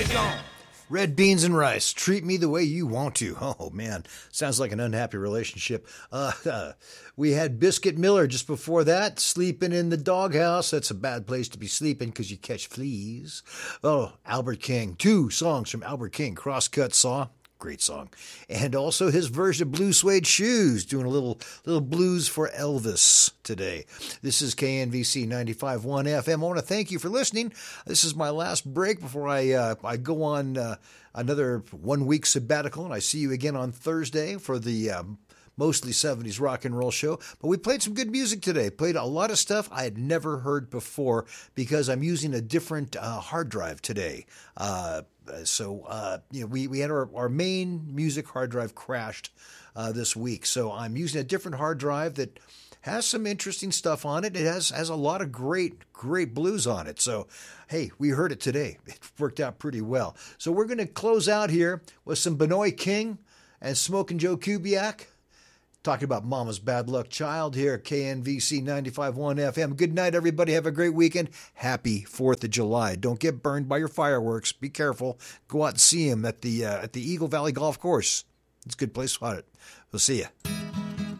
Red beans and rice. Treat me the way you want to. Oh, man. Sounds like an unhappy relationship. We had Biscuit Miller just before that. Sleeping in the doghouse. That's a bad place to be sleeping because you catch fleas. Oh, Albert King. 2 songs from Albert King. Crosscut Saw. Great song. And also his version of Blue Suede Shoes, doing a little blues for Elvis today. This is KNVC 95.1 FM. I want to thank you for listening. This is my last break before I go on another 1 week sabbatical, and I see you again on Thursday for the mostly 70s rock and roll show. But we played some good music today. Played a lot of stuff I had never heard before because I'm using a different hard drive today. We had our main music hard drive crashed this week. So I'm using a different hard drive that has some interesting stuff on it. It has a lot of great blues on it. So, hey, we heard it today. It worked out pretty well. So we're going to close out here with some Benoit King and Smokin' Joe Kubiak. Talking about Mama's Bad Luck Child here at KNVC 95.1 FM. Good night, everybody. Have a great weekend. Happy 4th of July. Don't get burned by your fireworks. Be careful. Go out and see them at the Eagle Valley Golf Course. It's a good place to spot it. We'll see you.